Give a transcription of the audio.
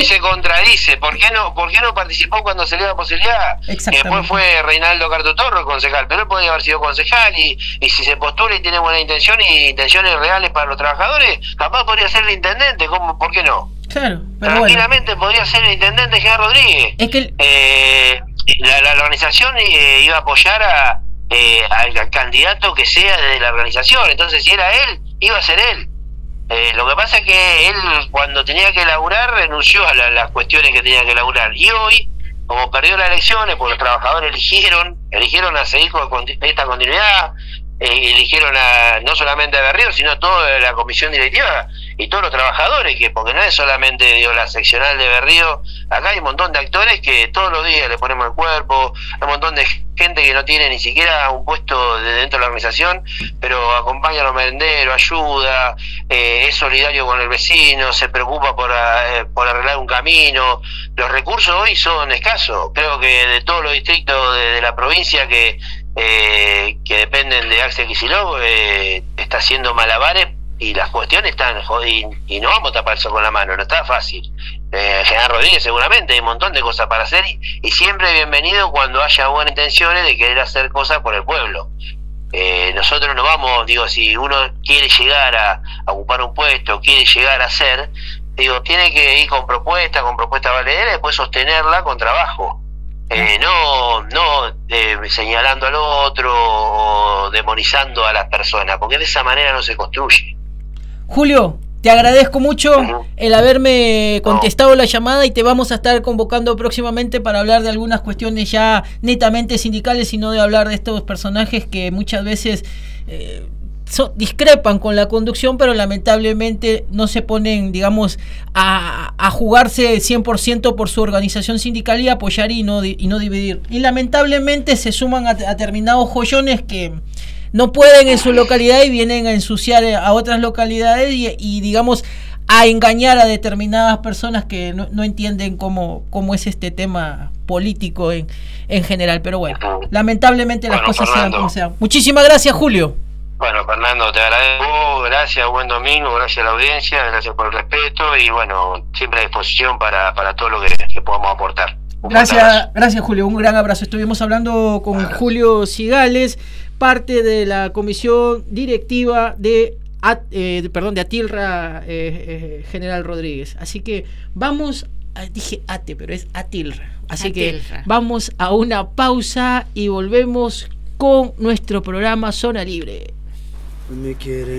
hoy se contradice. ¿Por qué no participó cuando se le dio la posibilidad? Después fue Reinaldo Cartotorro el concejal, pero él podría haber sido concejal y si se postula y tiene buena intención y intenciones reales para los trabajadores, capaz podría ser el intendente. ¿Por qué no? Claro, pero tranquilamente podría ser el intendente General Rodríguez. Es que la organización iba a apoyar al candidato que sea de la organización, entonces si era él, iba a ser él. Lo que pasa es que él, cuando tenía que laburar, renunció a las cuestiones que tenía que laburar, y hoy, como perdió las elecciones, porque los trabajadores eligieron a seguir con esta continuidad, eligieron no solamente a Berrío, sino a toda la comisión directiva y todos los trabajadores, porque no es solamente la seccional de Berrío. Acá hay un montón de actores que todos los días le ponemos el cuerpo, hay un montón de gente que no tiene ni siquiera un puesto dentro de la organización, pero acompaña a los merenderos, ayuda, es solidario con el vecino, se preocupa por arreglar un camino. Los recursos hoy son escasos. Creo que de todos los distritos de la provincia que dependen de Axel Kicillof, está haciendo malabares y las cuestiones están y no vamos a tapar eso con la mano, no está fácil. General Rodríguez seguramente hay un montón de cosas para hacer y siempre bienvenido cuando haya buenas intenciones de querer hacer cosas por el pueblo. Nosotros no vamos, si uno quiere llegar a ocupar un puesto, quiere llegar a ser, tiene que ir con propuesta valedera y después sostenerla con trabajo. No señalando al otro o demonizando a las personas, porque de esa manera no se construye. Julio, te agradezco mucho el haberme contestado la llamada y te vamos a estar convocando próximamente para hablar de algunas cuestiones ya netamente sindicales y no de hablar de estos personajes que muchas veces discrepan con la conducción, pero lamentablemente no se ponen, a jugarse 100% por su organización sindical y apoyar y no dividir. Y lamentablemente se suman a determinados joyones que no pueden en su localidad y vienen a ensuciar a otras localidades y a engañar a determinadas personas que no entienden cómo es este tema político en general. Pero bueno, lamentablemente las cosas sean como sean. Muchísimas gracias, Julio. Bueno, Fernando, te agradezco, gracias, buen domingo, gracias a la audiencia, gracias por el respeto y siempre a disposición para todo lo que podamos aportar. Gracias Julio, un gran abrazo. Estuvimos hablando con Julio Cigales, parte de la comisión directiva de Atilra General Rodríguez. Así que vamos, dije ATE, pero es Atilra. Así Atilra. Que vamos a una pausa y volvemos con nuestro programa Zona Libre. Me quiere